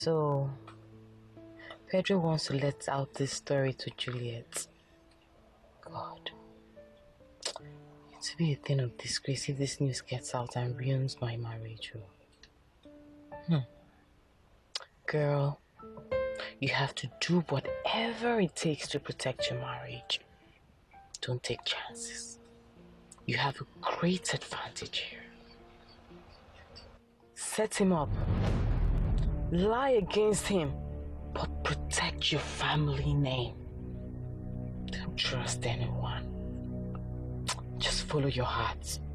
So, Pedro wants to let out this story to Juliet. God. It will be a thing of disgrace if this news gets out and ruins my marriage. Girl, you have to do whatever it takes to protect your marriage. Don't take chances. You have a great advantage here. Set him up. Lie against him, but protect your family name. Don't trust anyone. Just follow your heart.